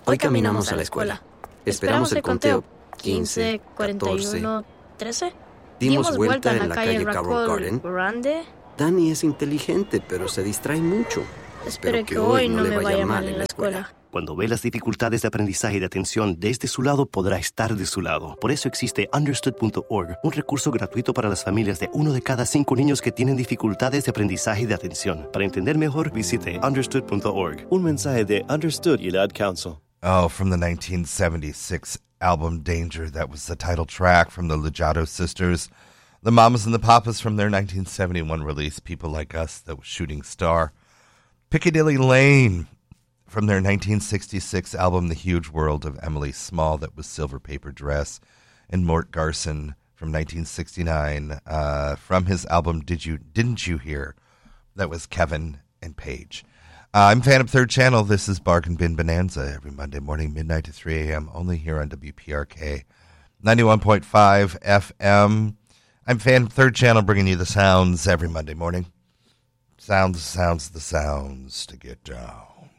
Hoy caminamos a la escuela. Esperamos el conteo 15, 41, 13. Dimos vuelta en la calle Carroll Garden. Grande. Danny es inteligente, pero se distrae mucho. Espero que hoy no le vaya mal en la escuela. Cuando ve las dificultades de aprendizaje y de atención desde su lado, podrá estar de su lado. Por eso existe Understood.org, un recurso gratuito para las familias de 1 de cada 5 niños que tienen dificultades de aprendizaje y de atención. Para entender mejor, visite Understood.org. Un mensaje de Understood y el Ad Council. Oh, from the 1976 album Danger, that was the title track from the Legato Sisters. The Mamas and the Papas from their 1971 release, People Like Us, that was Shooting Star. Piccadilly Lane from their 1966 album The Huge World of Emily Small, that was Silver Paper Dress. And Mort Garson from 1969 from his album Didn't You Hear, that was Kevin and Paige. I'm Phantom Third Channel. This is Bargain Bin Bonanza every Monday morning, midnight to 3 a.m., only here on WPRK 91.5 FM. I'm Phantom Third Channel, bringing you the sounds every Monday morning. Sounds to get down.